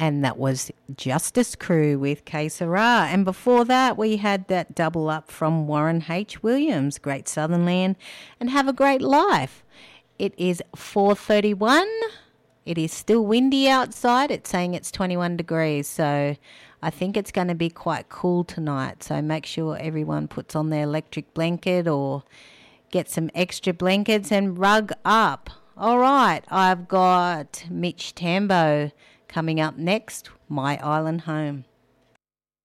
And that was Justice Crew with Que Sera. And before that, we had that double up from Warren H. Williams, Great Southern Land, and Have a Great Life. It is 4:31. It is still windy outside. It's saying it's 21 degrees, so I think it's going to be quite cool tonight. So make sure everyone puts on their electric blanket or get some extra blankets and rug up. All right, I've got Mitch Tambo coming up next, My Island Home.